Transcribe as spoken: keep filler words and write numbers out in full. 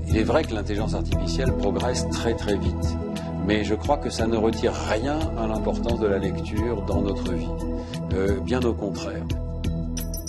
Il est vrai que l'intelligence artificielle progresse très très vite, mais je crois que ça ne retire rien à l'importance de la lecture dans notre vie, euh, bien au contraire.